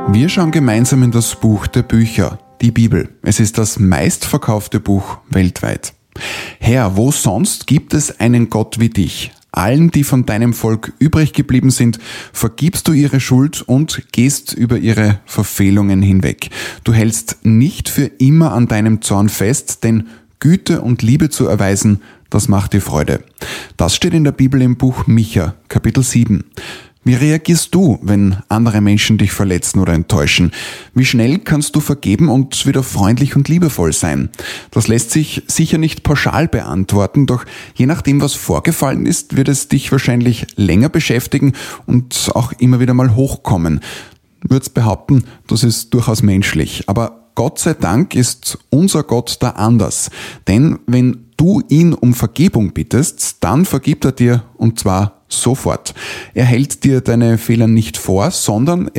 Wir schauen gemeinsam in das Buch der Bücher, die Bibel. Es ist das meistverkaufte Buch weltweit. Herr, wo sonst gibt es einen Gott wie dich? Allen, die von deinem Volk übrig geblieben sind, vergibst du ihre Schuld und gehst über ihre Verfehlungen hinweg. Du hältst nicht für immer an deinem Zorn fest, denn Güte und Liebe zu erweisen, das macht dir Freude. Das steht in der Bibel im Buch Micha, Kapitel 7. Wie reagierst du, wenn andere Menschen dich verletzen oder enttäuschen? Wie schnell kannst du vergeben und wieder freundlich und liebevoll sein? Das lässt sich sicher nicht pauschal beantworten, doch je nachdem, was vorgefallen ist, wird es dich wahrscheinlich länger beschäftigen und auch immer wieder mal hochkommen. Ich würde behaupten, das ist durchaus menschlich. Aber Gott sei Dank ist unser Gott da anders. Denn wenn du ihn um Vergebung bittest, dann vergibt er dir und zwar sofort. Er hält dir deine Fehler nicht vor, sondern